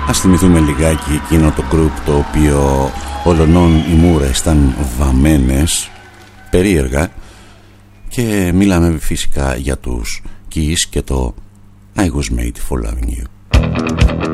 Ας θυμηθούμε λιγάκι εκείνο το γκρουπ το οποίο ολονών οι μούρες ήταν βαμμένες περίεργα, και μιλάμε φυσικά για τους Kiss και το I Was Made For Loving You.